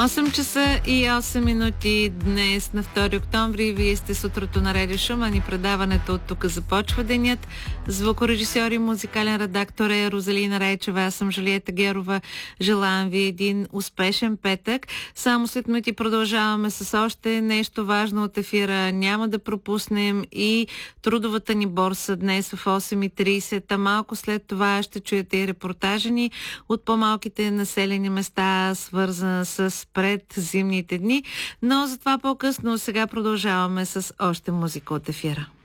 8 часа и 8 минути днес на 2 октомври. Вие сте с утрото на Радио Шумен и предаването от тук започва денят. Звукорежисьор и музикален редактор е Розалина Райчева. Аз съм Жулиета Герова. Желаем ви един успешен петък. Само след минути продължаваме с още нещо важно от ефира. Няма да пропуснем и трудовата ни борса днес в 8:30. А малко след това ще чуете и репортажа ни от по-малките населени места, свързана с пред зимните дни, но за това по-късно. Сега продължаваме с още музика от ефира.